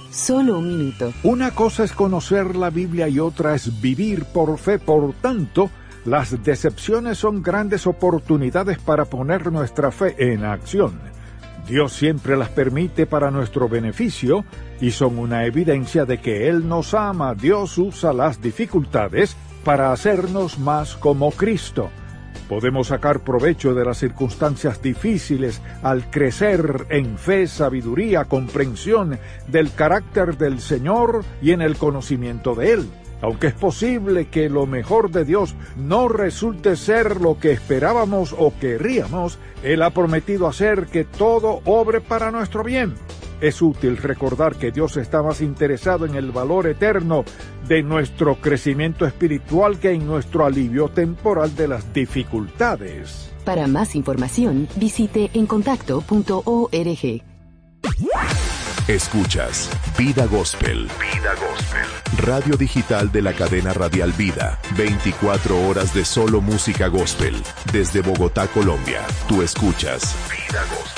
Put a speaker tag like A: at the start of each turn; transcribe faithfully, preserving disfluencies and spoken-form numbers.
A: Solo un minuto.
B: Una cosa es conocer la Biblia y otra es vivir por fe. Por tanto, las decepciones son grandes oportunidades para poner nuestra fe en acción. Dios siempre las permite para nuestro beneficio y son una evidencia de que Él nos ama. Dios usa las dificultades para hacernos más como Cristo. Podemos sacar provecho de las circunstancias difíciles al crecer en fe, sabiduría, comprensión del carácter del Señor y en el conocimiento de Él. Aunque es posible que lo mejor de Dios no resulte ser lo que esperábamos o querríamos, Él ha prometido hacer que todo obre para nuestro bien. Es útil recordar que Dios está más interesado en el valor eterno de nuestro crecimiento espiritual que en nuestro alivio temporal de las dificultades.
A: Para más información, visite encontacto punto org.
C: Escuchas Vida Gospel. Vida Gospel. Radio digital de la cadena radial Vida. veinticuatro horas de solo música gospel. Desde Bogotá, Colombia. Tú escuchas Vida Gospel.